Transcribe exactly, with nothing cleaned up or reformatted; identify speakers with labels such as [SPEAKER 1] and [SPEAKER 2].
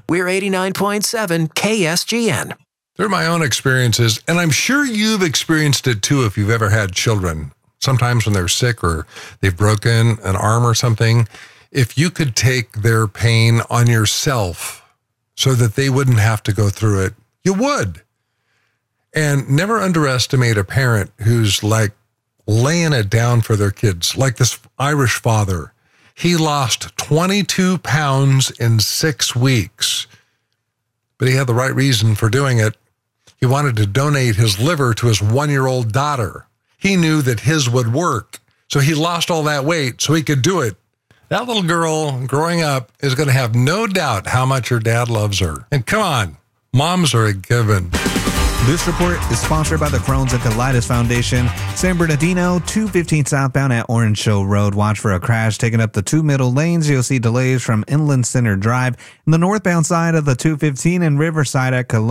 [SPEAKER 1] We're eighty-nine point seven K S G N.
[SPEAKER 2] They're my own experiences, and I'm sure you've experienced it too if you've ever had children. Sometimes when they're sick or they've broken an arm or something, if you could take their pain on yourself so that they wouldn't have to go through it, you would. And never underestimate a parent who's like laying it down for their kids, like this Irish father. He lost twenty-two pounds in six weeks, but he had the right reason for doing it. He wanted to donate his liver to his one-year-old daughter. He knew that his would work, so he lost all that weight so he could do it. That little girl growing up is going to have no doubt how much her dad loves her. And come on, moms are a given.
[SPEAKER 3] This report is sponsored by the Crohn's and Colitis Foundation. San Bernardino, two fifteen southbound at Orange Show Road. Watch for a crash taking up the two middle lanes. You'll see delays from Inland Center Drive. And the northbound side of the two fifteen and Riverside at Cologne.